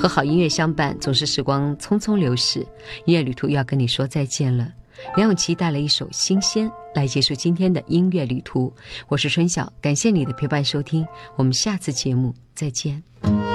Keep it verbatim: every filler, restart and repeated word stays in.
和好音乐相伴，总是时光匆匆流逝，音乐旅途又要跟你说再见了。梁咏琪带来一首《新鲜》来结束今天的音乐旅途，我是春晓，感谢你的陪伴收听，我们下次节目再见。